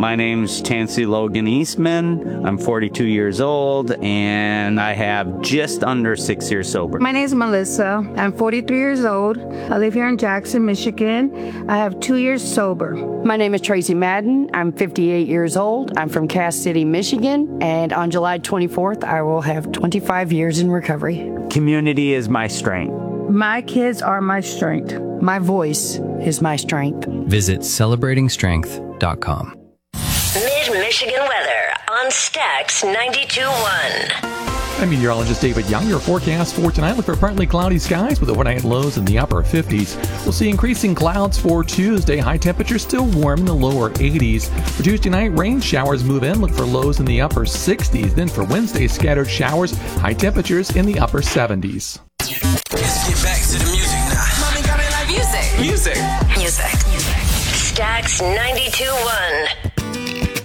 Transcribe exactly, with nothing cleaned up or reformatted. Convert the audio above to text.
My name's Tansy Logan Eastman. I'm forty-two years old, and I have just under six years sober. My name is Melissa. I'm forty-three years old. I live here in Jackson, Michigan. I have two years sober. My name is Tracy Madden. I'm fifty-eight years old. I'm from Cass City, Michigan, and on July twenty-fourth, I will have twenty-five years in recovery. Community is my strength. My kids are my strength. My voice is my strength. Visit celebrating strength dot com. Mid-Michigan weather on Stax ninety-two point one. I'm meteorologist David Young. Your forecast for tonight: look for partly cloudy skies with overnight lows in the upper fifties. We'll see increasing clouds for Tuesday. High temperatures still warm in the lower eighties. For Tuesday night, rain showers move in. Look for lows in the upper sixties. Then for Wednesday, scattered showers. High temperatures in the upper seventies. Let's get back to the music now. Mommy got me like music. Music. Music. Stax ninety-two point one.